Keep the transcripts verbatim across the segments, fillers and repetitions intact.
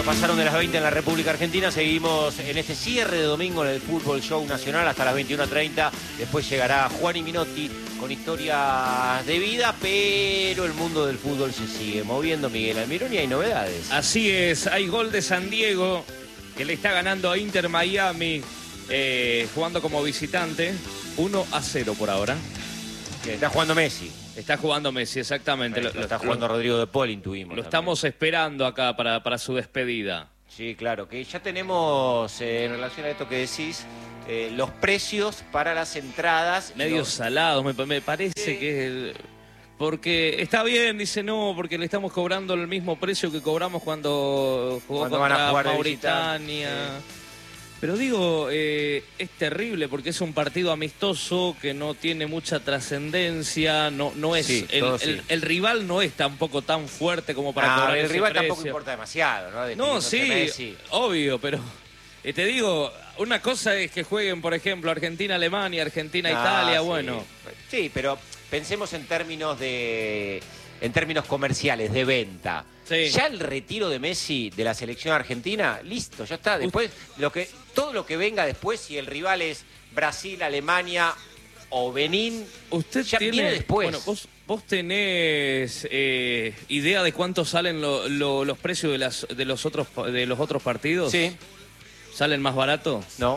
minutos pasaron de las veinte en la República Argentina. Seguimos en este cierre de domingo en el Fútbol Show Nacional hasta las veintiuna treinta. Después llegará Juan Minotti con historias de vida, pero el mundo del fútbol se sigue moviendo, Miguel Almirón, y hay novedades. Así es, hay gol de San Diego que le está ganando a Inter Miami, eh, jugando como visitante, uno a cero por ahora. Que está jugando Messi. Está jugando Messi, exactamente. Lo, lo, está jugando lo, Rodrigo de Paul, intuimos. Lo también. estamos esperando acá para, para su despedida. Sí, claro, que ya tenemos, eh, en relación a esto que decís, eh, los precios para las entradas. Medio los... salados, me, me parece sí. que es... Porque está bien, dice no, porque le estamos cobrando el mismo precio que cobramos cuando jugó Cuando contra van a jugar Mauritania. Pero digo, eh, es terrible porque es un partido amistoso que no tiene mucha trascendencia, no, no es Sí, el, sí. el, el rival no es tampoco tan fuerte como para Ah, cobrar el ese rival precio. tampoco importa demasiado, ¿no? No, sí, Messi. obvio, pero eh, te digo, una cosa es que jueguen, por ejemplo, Argentina-Alemania, Argentina-Italia, Ah, sí. bueno. Sí, pero pensemos en términos de, en términos comerciales, de venta. Sí. Ya el retiro de Messi de la selección argentina, listo, ya está. Después, lo que, todo lo que venga después, si el rival es Brasil, Alemania o Benín, Usted ya tiene, viene después. Bueno, vos, vos tenés eh, idea de cuánto salen lo, lo, los precios de, las, de, los otros, de los otros partidos. Sí. ¿Salen más barato? No.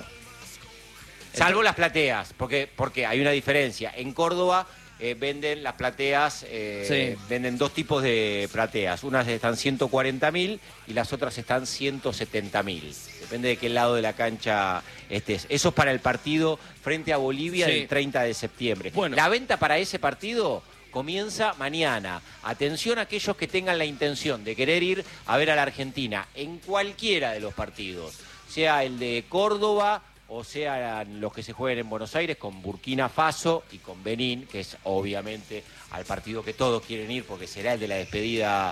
Salvo las plateas, porque, porque hay una diferencia. En Córdoba eh, venden las plateas, eh, Sí. venden dos tipos de plateas. Unas están ciento cuarenta mil y las otras están ciento setenta mil. Depende de qué lado de la cancha estés. Eso es para el partido frente a Bolivia Sí. del treinta de septiembre. Bueno. La venta para ese partido comienza mañana. Atención a aquellos que tengan la intención de querer ir a ver a la Argentina en cualquiera de los partidos, sea el de Córdoba o sean los que se jueguen en Buenos Aires con Burkina Faso y con Benín, que es obviamente al partido que todos quieren ir porque será el de la despedida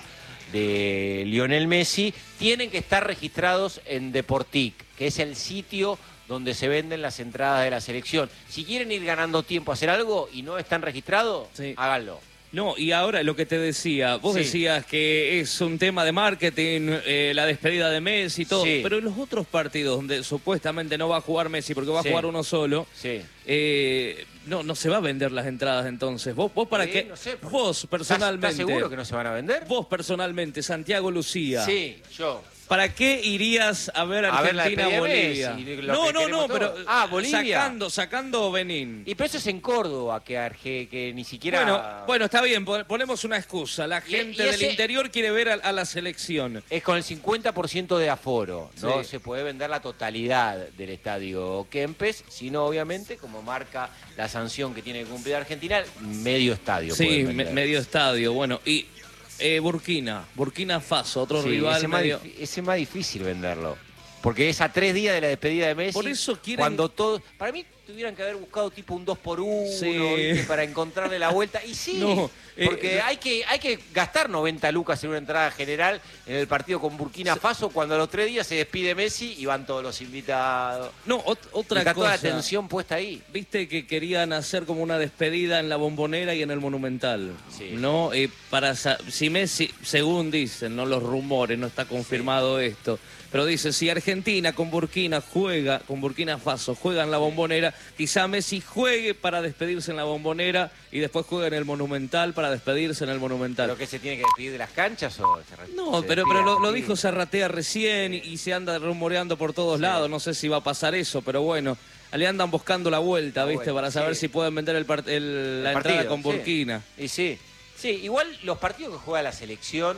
de Lionel Messi, tienen que estar registrados en Deportic, que es el sitio donde se venden las entradas de la selección. Si quieren ir ganando tiempo a hacer algo y no están registrados, Sí. háganlo. No, y ahora lo que te decía, vos Sí. decías que es un tema de marketing, eh, la despedida de Messi y todo, Sí. pero en los otros partidos donde supuestamente no va a jugar Messi porque va a Sí. jugar uno solo, Sí. eh, no, no se va a vender las entradas entonces. ¿Vos, vos para Sí, qué? no sé, porque- vos personalmente. ¿Estás seguro que no se van a vender? Vos personalmente, Santiago Lucía. Sí, yo. ¿Para qué irías a ver A ver la Argentina-Bolivia? despedida de Messi, lo No, que no, queremos no, pero todos. Ah, Bolivia. sacando, sacando Benín. Y pero eso es en Córdoba, que, Arge, que ni siquiera... Bueno, bueno, está bien, pon- ponemos una excusa. La Y- gente y del ese- interior quiere ver a, a la selección. Es con el cincuenta por ciento de aforo, no Sí. se puede vender la totalidad del estadio Kempes, sino obviamente, como marca la sanción que tiene que cumplir Argentina, medio estadio. Sí, pueden me- vender. medio estadio. Bueno, y eh, Burkina, Burkina Faso, otro Sí, rival ese, es más medio... difí- ese es más difícil venderlo. Porque es a tres días de la despedida de Messi. Por eso quieren- Cuando todo... Para mí tuvieran que haber buscado tipo un dos por uno, Sí. ¿viste? Para encontrarle la vuelta. Y sí, No, eh, porque hay, que, hay que gastar noventa lucas en una entrada general en el partido con Burkina Faso cuando a los tres días se despide Messi y van todos los invitados. No, ot- Y otra está toda la cosa. atención puesta ahí. Viste que querían hacer como una despedida en la Bombonera y en el Monumental, Sí. ¿no? Eh, para sa- si Messi, según dicen, no los rumores, no está confirmado esto, pero dice si Argentina con Burkina juega, con Burkina Faso juega en la Bombonera, quizá Messi juegue para despedirse en la Bombonera y después juegue en el Monumental para despedirse en el Monumental. ¿Pero que se tiene que despedir de las canchas o se re- No, se pero, despide pero lo, lo Argentina? dijo Zarratea recién y, y se anda rumoreando por todos Sí. lados. No sé si va a pasar eso, pero bueno, le andan buscando la vuelta, La ¿viste? vuelta, para saber sí. si pueden vender el, part- el- la El entrada partido, con sí. Burkina. Y sí, sí, igual los partidos que juega la selección,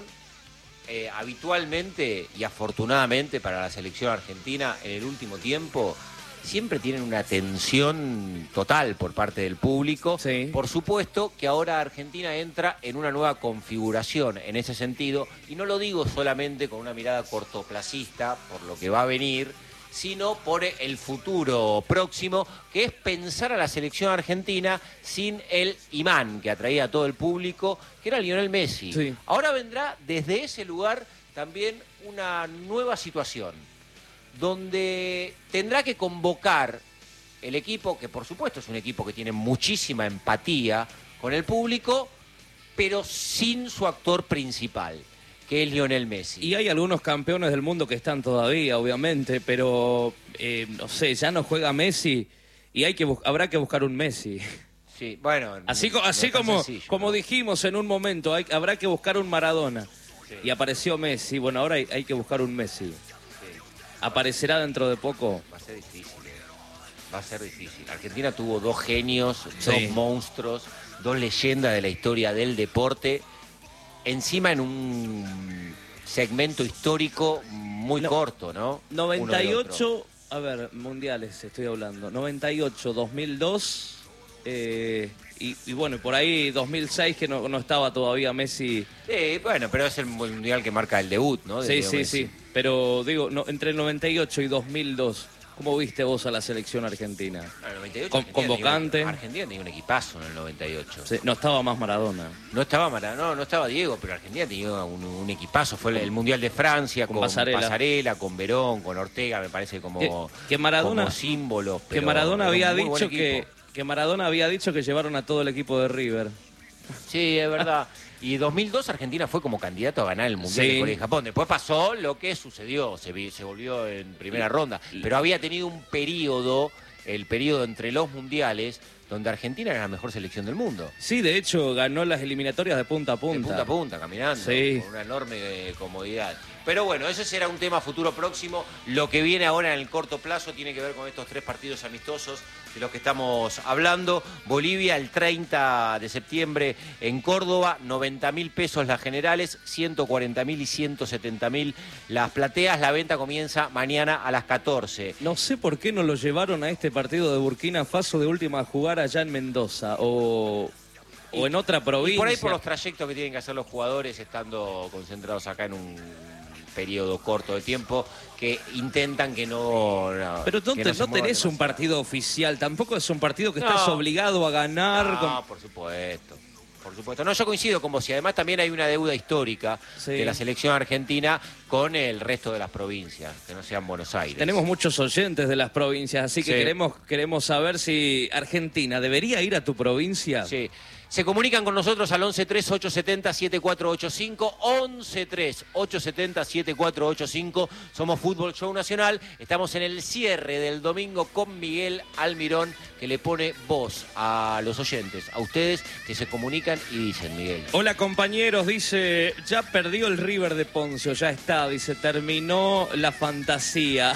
eh, habitualmente y afortunadamente para la selección argentina en el último tiempo, siempre tienen una atención total por parte del público. Sí. Por supuesto que ahora Argentina entra en una nueva configuración en ese sentido, y no lo digo solamente con una mirada cortoplacista por lo que va a venir, sino por el futuro próximo, que es pensar a la selección argentina sin el imán que atraía a todo el público, que era Lionel Messi. Sí. Ahora vendrá desde ese lugar también una nueva situación, donde tendrá que convocar el equipo, que por supuesto es un equipo que tiene muchísima empatía con el público, pero sin su actor principal. que es Lionel Messi. Y hay algunos campeones del mundo que están todavía, obviamente, pero eh, no sé, ya no juega Messi y hay que habrá que buscar un Messi. Sí, bueno. Así, no, así no es como, sencillo, como ¿no? dijimos en un momento, hay, habrá que buscar un Maradona. Sí. Y apareció Messi. Bueno, ahora hay, hay que buscar un Messi. Sí. ¿Aparecerá dentro de poco? Va a ser difícil. eh. Va a ser difícil. Argentina tuvo dos genios, Sí. dos monstruos, dos leyendas de la historia del deporte. Encima en un segmento histórico muy No. corto, ¿no? noventa y Uno del otro. ocho, a ver, mundiales estoy hablando. noventa y ocho, dos mil dos, eh, y, y bueno, por ahí dos mil seis que no, no estaba todavía Messi. Sí, bueno, pero es el mundial que marca el debut, ¿no? de Sí, Leo sí, Messi. sí. Pero digo, no, entre el noventa y ocho y dos mil dos, ¿cómo viste vos a la selección argentina? Ah, el noventa y ocho, Con- Argentina convocante. tenía un- Argentina tenía un equipazo en el noventa y ocho. Sí, no estaba más Maradona. No estaba Mara, no, no estaba Diego, pero Argentina tenía un, un equipazo. Fue el, el Mundial de Francia Con con, Pasarela. Pasarela, con Verón, con Ortega, me parece como, Que- que Maradona- como símbolo. Que Maradona había dicho que, equipo. que Maradona había dicho que llevaron a todo el equipo de River. Sí, es verdad. Y dos mil dos Argentina fue como candidato a ganar el Mundial Sí. de Corea y Japón. Después pasó lo que sucedió, se, vi- se volvió en primera ronda. Pero había tenido un periodo, el periodo entre los mundiales, donde Argentina era la mejor selección del mundo. Sí, de hecho, ganó las eliminatorias de punta a punta. De punta a punta, caminando, Sí. con una enorme eh, comodidad. Pero bueno, ese será un tema futuro próximo. Lo que viene ahora en el corto plazo tiene que ver con estos tres partidos amistosos de los que estamos hablando. Bolivia el treinta de septiembre en Córdoba, noventa mil pesos las generales, ciento cuarenta mil y ciento setenta mil las plateas. La venta comienza mañana a las catorce. No sé por qué no lo llevaron a este partido de Burkina Faso de última a jugar allá en Mendoza o, o en otra provincia. Y por ahí por los trayectos que tienen que hacer los jugadores estando concentrados acá en un periodo corto de tiempo que intentan que no... no Pero que no, te- se no muevan tenés un demasiado. partido oficial, tampoco es un partido que No. estás obligado a ganar. No, con- por supuesto. Por supuesto. No, yo coincido con vos y además también hay una deuda histórica Sí. de la selección argentina con el resto de las provincias, que no sean Buenos Aires. Tenemos muchos oyentes de las provincias, así que Sí. queremos, queremos saber si Argentina debería ir a tu provincia. Sí. Se comunican con nosotros al once tres ocho siete cero siete cuatro ocho cinco, once tres ocho siete cero siete cuatro ocho cinco. Somos Fútbol Show Nacional. Estamos en el cierre del domingo con Miguel Almirón, que le pone voz a los oyentes, a ustedes que se comunican y dicen, Miguel. Hola compañeros, dice, ya perdió el River de Poncio, ya está, dice, terminó la fantasía.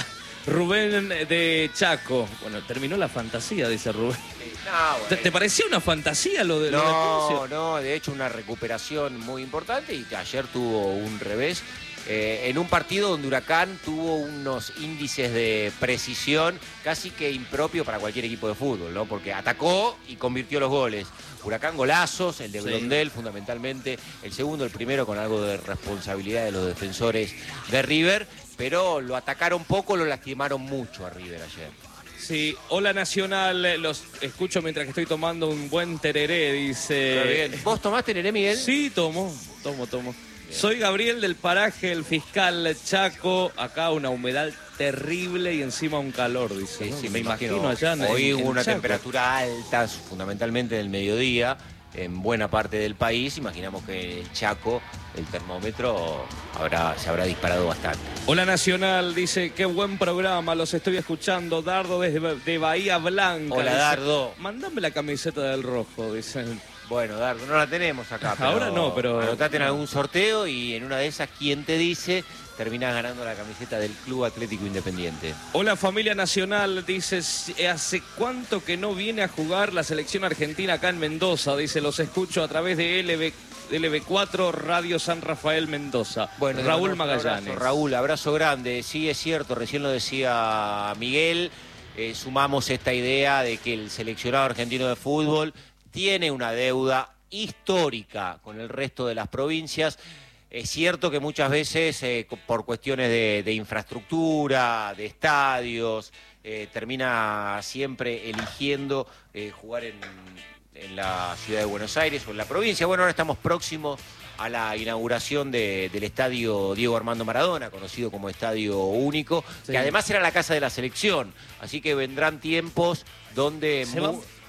Rubén de Chaco, bueno, terminó la fantasía, dice Rubén. No, ¿Te, bueno. te parecía una fantasía lo de, lo de No, Poncio? no, de hecho una recuperación muy importante y que ayer tuvo un revés eh, en un partido donde Huracán tuvo unos índices de precisión casi que impropio para cualquier equipo de fútbol, ¿no? Porque atacó y convirtió los goles. Huracán golazos, el de Sí. Blondel fundamentalmente, el segundo, el primero con algo de responsabilidad de los defensores de River, pero lo atacaron poco, lo lastimaron mucho a River ayer. Sí, hola Nacional, eh, los escucho mientras que estoy tomando un buen tereré, dice. Pero bien. ¿Vos tomaste, Neré, Miguel? Sí, tomo, tomo, tomo. Soy Gabriel del paraje, el fiscal Chaco, acá una humedad terrible y encima un calor, dice. Sí, ¿no? sí, me imagino allá en Hoy en- hubo en una Chaco. temperatura alta, fundamentalmente en el mediodía, en buena parte del país. Imaginamos que en Chaco el termómetro habrá, se habrá disparado bastante. Hola Nacional, dice, qué buen programa, los estoy escuchando, Dardo desde de Bahía Blanca. Hola, dice, Dardo. Mandame la camiseta del rojo, dicen. Bueno, Dardo, no la tenemos acá. Pero Ahora no, pero- anotate en algún sorteo y en una de esas, ¿quién te dice? Terminás ganando la camiseta del Club Atlético Independiente. Hola familia Nacional, dice, ¿hace cuánto que no viene a jugar la selección argentina acá en Mendoza? Dice, los escucho a través de L B, L B cuatro Radio San Rafael Mendoza. Bueno, Raúl te mando un abrazo, Magallanes. Raúl, abrazo grande. Sí, es cierto, recién lo decía Miguel. Eh, sumamos esta idea de que el seleccionado argentino de fútbol tiene una deuda histórica con el resto de las provincias. Es cierto que muchas veces, eh, por cuestiones de, de infraestructura, de estadios, eh, termina siempre eligiendo eh, jugar en, en la ciudad de Buenos Aires o en la provincia. Bueno, ahora estamos próximos a la inauguración de- del estadio Diego Armando Maradona, conocido como Estadio Único, Sí. que además era la casa de la selección. Así que vendrán tiempos donde Se va, mu-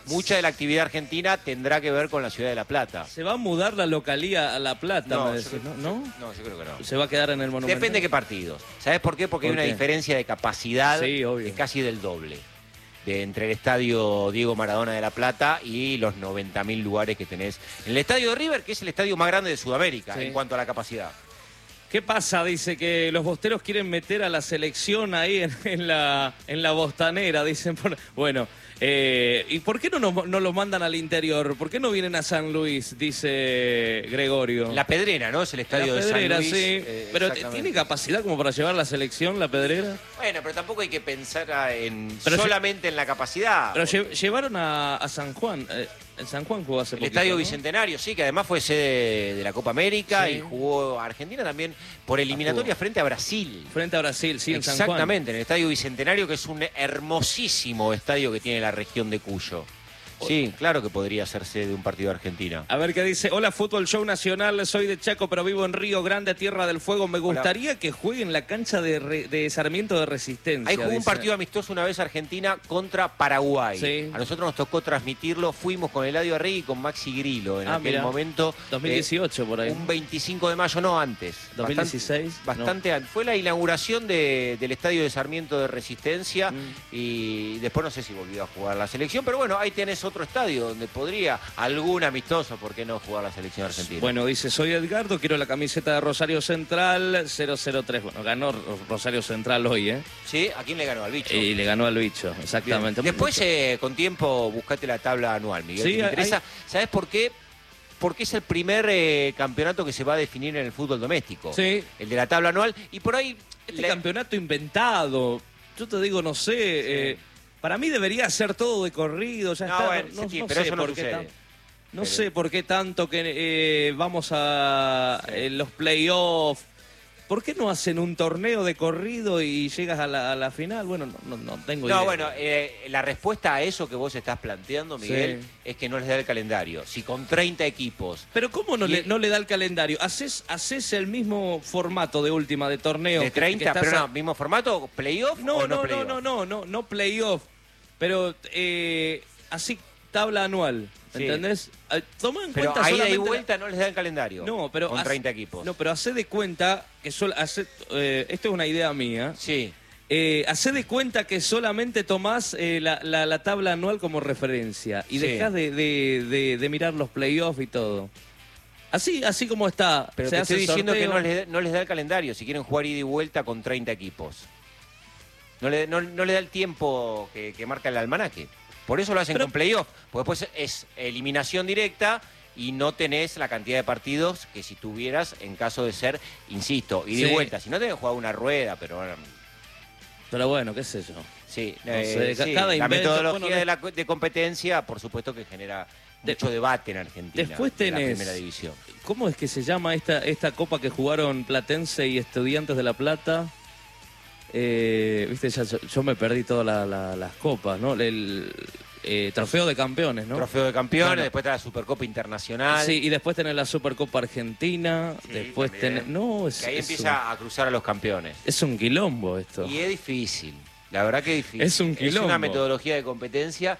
mucha de la actividad argentina tendrá que ver con la ciudad de La Plata. ¿Se va a mudar la localía a La Plata? No, me yo decís, creo- ¿no? ¿No? No, yo creo que no. ¿Se va a quedar en el Monumental? Depende de qué partidos. ¿Sabes por qué? Porque hay ¿Por una qué? diferencia de capacidad Sí, obvio. de casi del doble. De entre el estadio Diego Maradona de La Plata y los noventa mil lugares que tenés en el estadio de River, que es el estadio más grande de Sudamérica Sí. en cuanto a la capacidad. ¿Qué pasa? Dice que los bosteros quieren meter a la selección ahí en, en la, en la bostanera, dicen. Por... Bueno, eh, ¿y por qué no, nos, no los mandan al interior? ¿Por qué no vienen a San Luis? Dice Gregorio. La Pedrera, ¿no? Es el estadio La de Pedrera, San Luis. sí. eh, Pero exactamente. ¿tiene capacidad como para llevar la selección, la Pedrera? Bueno, pero tampoco hay que pensar a- en Pero lle- solamente en la capacidad. Pero porque lle- llevaron a, a San Juan. Eh, en San Juan jugó hace el poquito, Estadio ¿no? Bicentenario, sí, que además fue sede de la Copa América Sí. y jugó a Argentina también por eliminatoria jugó. frente a Brasil. Frente a Brasil, sí, en San Juan. Exactamente, en el Estadio Bicentenario, que es un hermosísimo estadio que tiene la región de Cuyo. Sí, claro que podría ser sede de un partido de Argentina. A ver qué dice. Hola, Fútbol Show Nacional. Soy de Chaco, pero vivo en Río Grande, Tierra del Fuego. Me gustaría que juegue en la cancha de, re- de Sarmiento de Resistencia. Ahí jugó un dice. partido amistoso una vez Argentina contra Paraguay. Sí. A nosotros nos tocó transmitirlo. Fuimos con Eladio Arregui y con Maxi Grillo en Ah, aquel mirá. momento. dos mil dieciocho, eh, por ahí. Un veinticinco de mayo, no antes. dos mil dieciséis. Bastante, bastante antes. Fue la inauguración de- del estadio de Sarmiento de Resistencia Mm. y después no sé si volvió a jugar la selección, pero bueno, ahí tenés otro estadio donde podría algún amistoso, ¿por qué no jugar la selección argentina? Bueno, dice, soy Edgardo, quiero la camiseta de Rosario Central cero cero tres. Bueno, ganó Rosario Central hoy, ¿eh? Sí, ¿a quién le ganó? Al bicho. Y le ganó al bicho, Bien. exactamente. Después, eh, con tiempo, buscate la tabla anual, Miguel. Sí, que me hay- interesa. ¿Sabes por qué? Porque es el primer eh, campeonato que se va a definir en el fútbol doméstico. Sí. El de la tabla anual. Y por ahí... Este la- campeonato inventado, yo te digo, no sé, eh, para mí debería ser todo de corrido, ya No, está. bueno, no, sí, no pero sé eso no por qué sucede. tan- no Pero- sé por qué tanto que eh, vamos a Sí. eh, los playoffs. ¿Por qué no hacen un torneo de corrido y llegas a la, a la final? Bueno, no, no, no tengo idea. No, bueno, eh, la respuesta a eso que vos estás planteando, Miguel, Sí. es que no les da el calendario. Si con treinta equipos Pero ¿cómo no, Y- le, no le da el calendario? ¿Haces, haces el mismo formato de última de torneo? de que- que treinta, estás pero a- no, mismo formato, playoff No, o no, no, no, playoff? no, no, no, no playoff. Pero eh, así, tabla anual, Sí. ¿entendés? Eh, Toma en Pero cuenta ahí de solamente la- vuelta no les da el calendario. No, pero con hace- treinta equipos. No, pero hace de cuenta que sol, hace, eh, esto es una idea mía. Sí. Eh, hace de cuenta que solamente tomás eh, la, la- la tabla anual como referencia y Sí. dejás de, de- de- de mirar los playoffs y todo. Así, así como está. Pero se te hace estoy diciendo que sorteo. no les, da- no les da el calendario si quieren jugar ida y vuelta con treinta equipos. No le, no, no le da el tiempo que, que marca el almanaque. Por eso lo hacen Pero- con playoff. Porque después es eliminación directa y no tenés la cantidad de partidos que si tuvieras en caso de ser, insisto, ida Sí. y vuelta. Si no tenés que jugar una rueda, pero bueno, Pero bueno, qué sé yo. sí. No eh, sé, ca- sí, cada la invento, metodología bueno, de, la, de competencia, por supuesto que genera De- mucho debate en Argentina. Después en la tenés- primera división. ¿Cómo es que se llama esta, esta copa que jugaron Platense y Estudiantes de La Plata? Eh, Viste, ya, yo, yo me perdí todas la- la- las copas, ¿no? El eh, trofeo de campeones, ¿no? Trofeo de campeones, Bueno. después está la Supercopa Internacional. Sí, y después tenés la Supercopa Argentina, Sí, después también. tenés... No, es, Que ahí es empieza un, a cruzar a los campeones. es un quilombo esto. Y es difícil, la verdad que es difícil. Es un quilombo. una metodología de competencia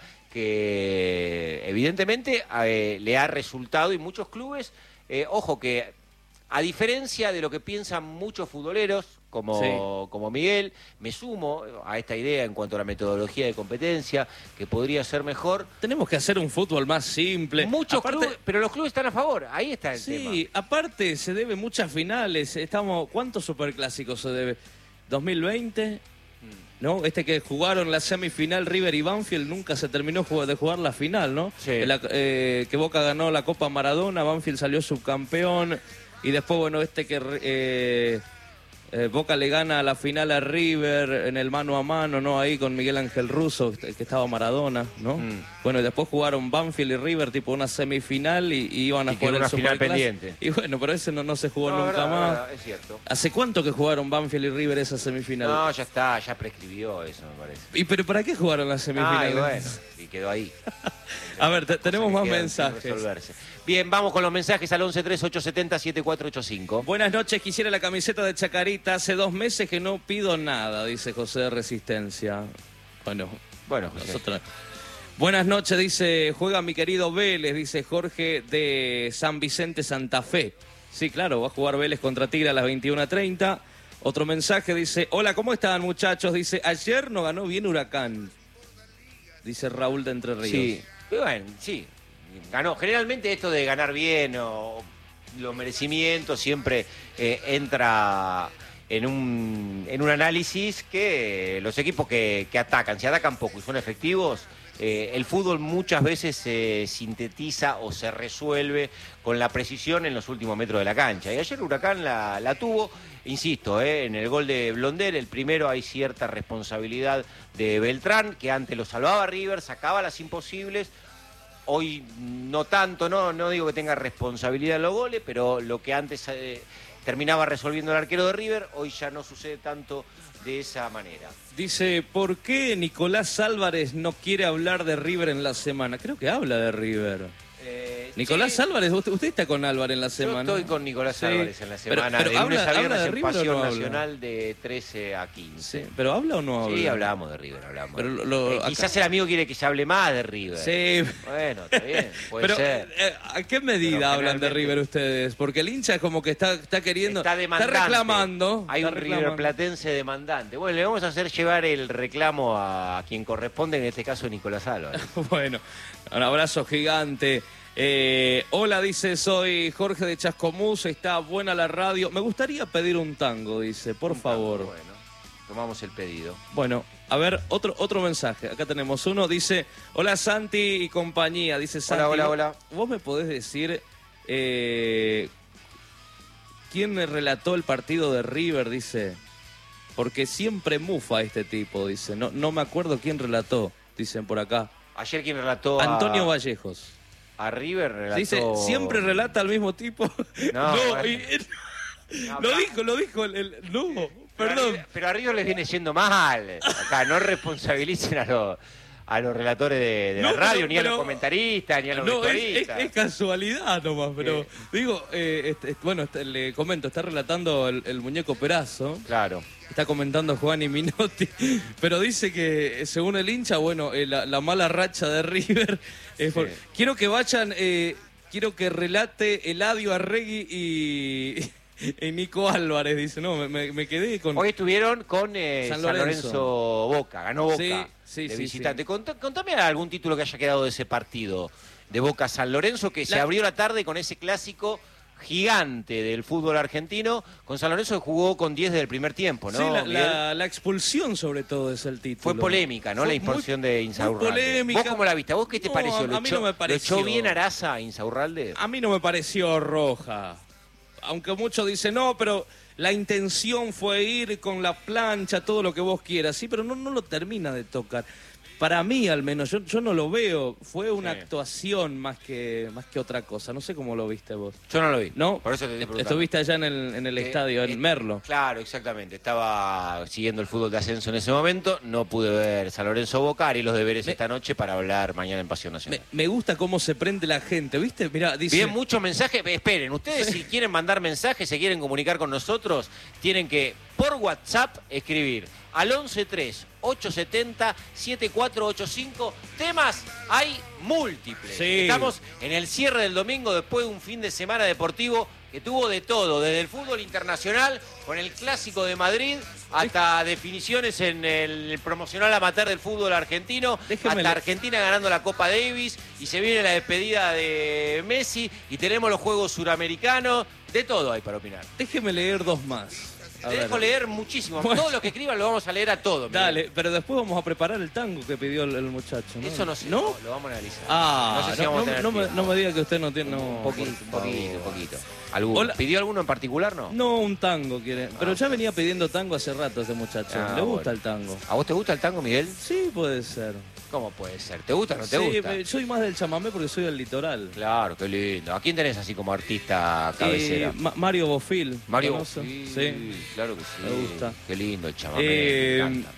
que evidentemente eh, le ha resultado y muchos clubes, eh, ojo que a diferencia de lo que piensan muchos futboleros, como, Sí. como Miguel, me sumo a esta idea en cuanto a la metodología de competencia, que podría ser mejor. Tenemos que hacer un fútbol más simple. Muchos Aparte- clubes, pero los clubes están a favor, ahí está el tema. Sí, aparte se debe muchas finales. Estamos, ¿cuántos superclásicos se debe? ¿dos mil veinte? ¿No? Este que jugaron la semifinal River y Banfield nunca se terminó ju- de jugar la final, ¿no? Sí. La- eh, que Boca ganó la Copa Maradona, Banfield salió subcampeón y después, bueno, este que eh, eh, Boca le gana la final a River en el mano a mano, ¿no? Ahí con Miguel Ángel Russo, que que estaba Maradona, ¿no? Mm. Bueno, y después jugaron Banfield y River, tipo una semifinal y, y iban a Y jugar quedó el una final Superclásico. pendiente. Y bueno, pero ese no, no se jugó No, nunca verdad, más. verdad, es cierto. ¿Hace cuánto que jugaron Banfield y River esa semifinal? No, ya está, ya prescribió eso, me parece. ¿Y pero para qué jugaron las semifinales? Ay, bueno, y quedó ahí. A ver, te- Cosas tenemos que más quedan sin mensajes. resolverse. Bien, vamos con los mensajes al once tres ocho siete cero siete cuatro ocho cinco. Buenas noches, quisiera la camiseta de Chacarita. Hace dos meses que no pido nada, dice José de Resistencia. Bueno, Bueno, José. nosotros... Buenas noches, dice, juega mi querido Vélez, dice Jorge de San Vicente, Santa Fe. Sí, claro, va a jugar Vélez contra Tigre a las veintiuna treinta. Otro mensaje dice, hola, ¿cómo están muchachos? Dice, ayer no ganó bien Huracán. Dice Raúl de Entre Ríos. Sí, bueno, sí, ganó. Generalmente esto de ganar bien o los merecimientos siempre eh, entra en un, en un análisis que los equipos que, que atacan, si atacan poco y son efectivos, eh, el fútbol muchas veces se sintetiza o se resuelve con la precisión en los últimos metros de la cancha. Y ayer Huracán la, la tuvo, insisto, eh, en el gol de Blondel, el primero hay cierta responsabilidad de Beltrán, que antes lo salvaba River, sacaba las imposibles. Hoy no tanto, no, no digo que tenga responsabilidad en los goles, pero lo que antes eh, terminaba resolviendo el arquero de River, hoy ya no sucede tanto de esa manera. Dice, ¿por qué Nicolás Álvarez no quiere hablar de River en la semana? Creo que habla de River. Eh, Nicolás sí. Álvarez, usted, usted está con Álvarez en la semana. Yo estoy con Nicolás Sí. Álvarez en la semana, Pero- pero de lunes habla- a viernes habla de en River Pasión o no habla? Nacional de trece a quince. Sí, pero ¿habla o no habla? Sí, hablamos de River, hablamos. Pero lo- lo- Eh, acá- quizás el amigo quiere que se hable más de River. Sí. Bueno, está bien, puede Pero, ser. eh, ¿a qué medida Pero hablan de generalmente- River ustedes? Porque el hincha es como que está, está queriendo... Está demandante. reclamando. Hay está un reclamando. River Platense demandante. Bueno, le vamos a hacer llevar el reclamo a quien corresponde, en este caso Nicolás Álvarez. Bueno, un abrazo gigante. Eh, hola, dice, soy Jorge de Chascomús, está buena la radio. Me gustaría pedir un tango, dice, por favor. Bueno, tomamos el pedido. Bueno, a ver, otro, otro mensaje. Acá tenemos uno, dice, hola Santi y compañía. Dice Santi, hola, hola. ¿vos me podés decir eh, quién me relató el partido de River? Dice, porque siempre mufa este tipo, dice. No, no me acuerdo quién relató, dicen por acá. Ayer quien relató a... Antonio Vallejos. A River relató... Dice, siempre relata al mismo tipo. No, No, bueno. y- No, lo pero- dijo, lo dijo. El, el- no, Pero a perdón. River- Pero a River les viene yendo mal. Acá no responsabilicen a los, a los relatores de, de la No, radio, pero- ni a los pero- comentaristas, ni a los No, es, es- vestuaristas. es casualidad nomás, pero Sí. digo, eh, este, este, bueno, este, le comento, está relatando el, el muñeco Perazo, Claro. está comentando Juan y Minotti, pero dice que eh, según el hincha, bueno, eh, la, la mala racha de River es por- Sí. quiero que vayan, eh, quiero que relate Eladio Arregui y, y Nico Álvarez, dice, no, me- me, me quedé con... Hoy estuvieron con eh, San San, Lorenzo. Lorenzo. Boca, ganó Boca Sí, sí, de sí, visitante. sí. Contá- Contame algún título que haya quedado de ese partido de Boca San Lorenzo, que se La- abrió la tarde con ese clásico gigante del fútbol argentino, con San Lorenzo que jugó con diez desde el primer tiempo, ¿no? Sí, la, Miguel? la- la expulsión sobre todo es el título. Fue polémica, ¿no? Fue la expulsión muy- de muy Insaurralde. polémica. ¿Vos cómo la viste? ¿A vos qué te No, pareció? a- ¿Lo a mí echó- no me ¿Lo pareció. echó bien Araza a Insaurralde? A mí no me pareció roja. Aunque muchos dicen, no, pero la intención fue ir con la plancha, todo lo que vos quieras. Sí, pero no, no lo termina de tocar. Para mí, al menos, yo, yo no lo veo. Fue una Sí. actuación más que, más que otra cosa. No sé cómo lo viste vos. Yo no lo vi. ¿No? Por eso te estoy preguntando. Estuviste allá en el, en el Eh, estadio, eh, en Merlo. Claro, exactamente. Estaba siguiendo el fútbol de ascenso en ese momento. No pude ver San Lorenzo Boca, haré los deberes Me- esta noche para hablar mañana en Pasión Nacional. Me, me gusta cómo se prende la gente, ¿viste? Mirá, dice... Bien, muchos mensajes. Esperen, ustedes si quieren mandar mensajes, se quieren comunicar con nosotros, tienen que por WhatsApp escribir al once tres ocho siete cero siete cuatro ocho cinco. Temas hay múltiples. Sí. Estamos en el cierre del domingo después de un fin de semana deportivo que tuvo de todo, desde el fútbol internacional con el Clásico de Madrid hasta definiciones en el promocional amateur del fútbol argentino, Déjeme hasta le- Argentina ganando la Copa Davis y se viene la despedida de Messi y tenemos los Juegos Suramericanos, de todo hay para opinar. Déjeme leer dos más. A Te ver. dejo leer muchísimo, Bueno. todo lo que escriban lo vamos a leer a todo. Miguel. Dale, pero después vamos a preparar el tango que pidió el, el muchacho, ¿no? Eso no sé, ¿No? lo vamos a analizar. Ah, no sé si no, vamos a no- tener no me, tiempo. no me diga que usted no tiene... No, un poquito, por un poquito, un favor. poquito. ¿Alguno? Hola. ¿Pidió alguno en particular, no? No, un tango quiere. Pero Ah, ya ok. venía pidiendo tango hace rato ese muchacho. Ah, ¿Le gusta bueno. el tango? ¿A vos te gusta el tango, Miguel? Sí, puede ser. ¿Cómo puede ser? ¿Te gusta o no te Sí, gusta? me- soy más del chamamé porque soy del litoral. Claro, qué lindo. ¿A quién tenés así como artista cabecera? Eh, Ma- Mario Bofil. Mario ¿conoce? sí, Sí. claro que sí. Me gusta. Qué lindo el chamamé, Eh, me encanta.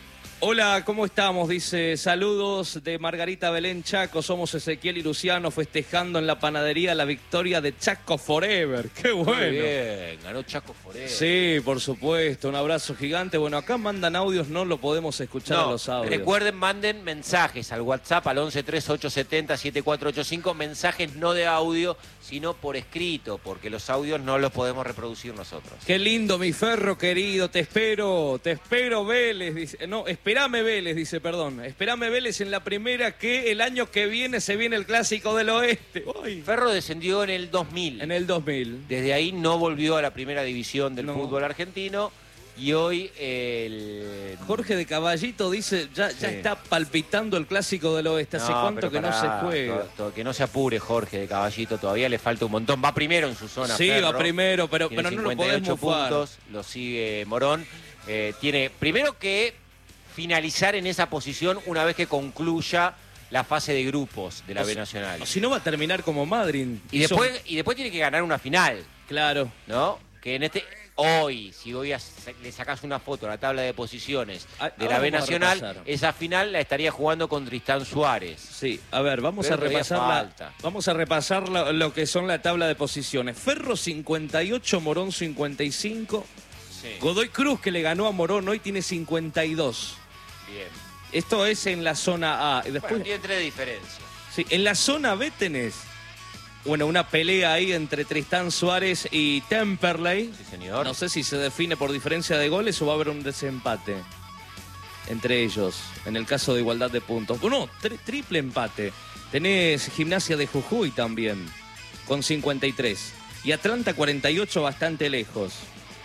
Hola, ¿cómo estamos? Dice, saludos de Margarita Belén Chaco, somos Ezequiel y Luciano festejando en la panadería la victoria de Chaco Forever. ¡Qué bueno! Muy bien, ganó Chaco Forever. Sí, por supuesto, un abrazo gigante. Bueno, acá mandan audios, no lo podemos escuchar No, a los audios. recuerden, manden mensajes al WhatsApp al once tres ocho siete cero siete cuatro ocho cinco, mensajes no de audio, sino por escrito, porque los audios no los podemos reproducir nosotros. Qué lindo, mi Ferro querido, te espero, te espero Vélez, dice, no, Esperame Vélez, dice, perdón, esperame Vélez en la primera que el año que viene se viene el Clásico del Oeste. Uy. Ferro descendió en el dos mil. En el dos mil. Desde ahí no volvió a la primera división del No. fútbol argentino y hoy el... Jorge de Caballito dice, ya, Sí. ya está palpitando el Clásico del Oeste, ¿hace No, cuánto pero que no pará, se juega? to- to- que no se apure Jorge de Caballito, todavía le falta un montón. Va primero en su zona. Sí, Ferro. va primero, pero, Tiene pero no lo cincuenta y ocho podemos mofar. puntos, lo sigue Morón. Eh, tiene primero que finalizar en esa posición una vez que concluya la fase de grupos de la O B si- Nacional. O si no va a terminar como Madrid. Y después, y después tiene que ganar una final, Claro. ¿no? Que en este hoy, si hoy as- le sacas una foto a la tabla de posiciones Ah, de ahora la B vamos a Nacional, repasar. esa final la estaría jugando con Tristán Suárez. Sí, a ver, vamos Pero a todavía repasar, la, falta. vamos a repasar lo, lo que son la tabla de posiciones. Ferro cincuenta y ocho, Morón cincuenta y cinco. Sí. Godoy Cruz, que le ganó a Morón, hoy tiene cincuenta y dos. Bien. Esto es en la zona A. Y después, Bueno, tiene tres diferencias. sí, en la zona B tenés, bueno, una pelea ahí entre Tristán Suárez y Temperley. Sí, señor. No sé si se define por diferencia de goles o va a haber un desempate entre ellos, en el caso de igualdad de puntos. Bueno, tri- triple empate. Tenés Gimnasia de Jujuy también, con cincuenta y tres. Y Atlanta cuarenta y ocho, bastante lejos.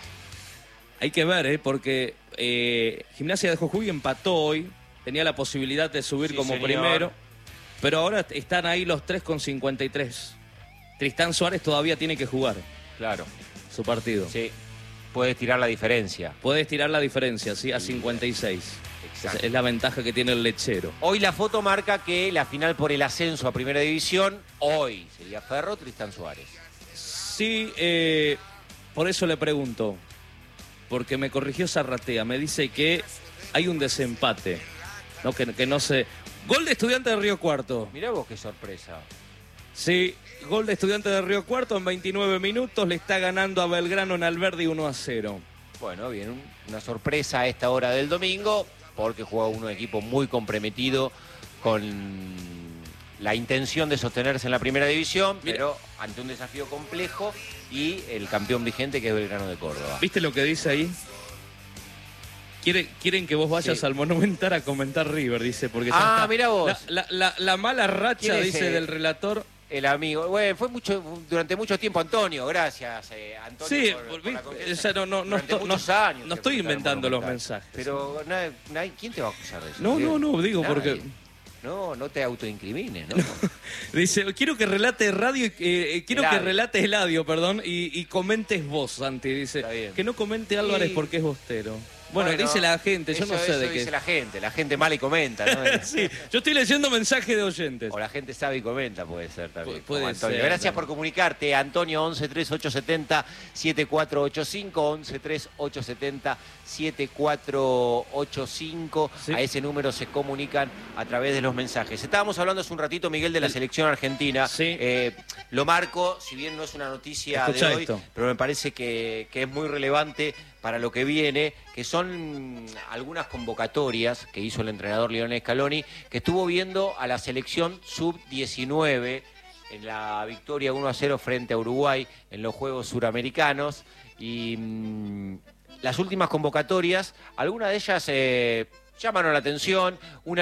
Hay que ver, ¿eh? Porque eh, Gimnasia de Jujuy empató hoy, tenía la posibilidad de subir Sí, como señor. primero, pero ahora están ahí los tres con cincuenta y tres. Tristán Suárez todavía tiene que jugar Claro. su partido. Sí. Puedes tirar la diferencia. Puede estirar la diferencia, ¿sí? A cincuenta y seis. Es, Exacto. es la ventaja que tiene el lechero. Hoy la foto marca que la final por el ascenso a Primera División, hoy sería Ferro, Tristán Suárez. Sí, eh, por eso le pregunto, porque me corrigió Zarratea, me dice que hay un desempate, ¿no? Que, que no se... Gol de Estudiantes de Río Cuarto. Mirá vos qué sorpresa. Sí, gol de Estudiantes de Río Cuarto en veintinueve minutos, le está ganando a Belgrano en Alberdi uno a cero. Bueno, bien, un- una sorpresa a esta hora del domingo, porque juega un equipo muy comprometido con la intención de sostenerse en la Primera División, Mira. pero ante un desafío complejo y el campeón vigente que es Belgrano de Córdoba. ¿Viste lo que dice ahí? Quiere- quieren que vos vayas Sí. al Monumental a comentar River, dice, porque ya Ah, está. mirá vos. La, la- la- la mala racha, ¿Quién es, dice, eh? del relator. El amigo, bueno, fue mucho durante mucho tiempo Antonio, gracias eh, Antonio. Sí, por- por vi- la confianza. o sea, no, no, no, Durante esto- no- muchos años no se estoy presentaron inventando los Monumental. mensajes. Pero nadie- nadie- ¿quién te va a acusar de eso? No, Miguel? no, no, digo Nadie. porque- No, no te autoincrimines, ¿no? Dice, quiero que relate radio, y- eh, eh, quiero que Eladio. relate Eladio, perdón, y, y comentes vos, Santi. Dice, Está bien. que no comente Álvarez Y- porque es bostero. Bueno, dice la gente, yo eso- no sé eso de dice qué. la gente, la gente mala y comenta, ¿no? Sí, yo estoy leyendo mensajes de oyentes. O la gente sabe y comenta, puede ser también. Pu- puede como Antonio. ser, Gracias también. por comunicarte, Antonio, once tres ocho siete cero siete cuatro ocho cinco, once tres ocho siete cero siete cuatro ocho cinco. Sí. A ese número se comunican a través de los mensajes. Estábamos hablando hace un ratito, Miguel, de la selección argentina. Sí. Eh, lo marco, si bien no es una noticia Escuchá de hoy, esto. pero me parece que, que es muy relevante para lo que viene, que son algunas convocatorias que hizo el entrenador Lionel Scaloni, que estuvo viendo a la selección sub diecinueve en la victoria uno a cero frente a Uruguay en los Juegos Suramericanos. Y mm, las últimas convocatorias, algunas de ellas eh, llamaron la atención. Una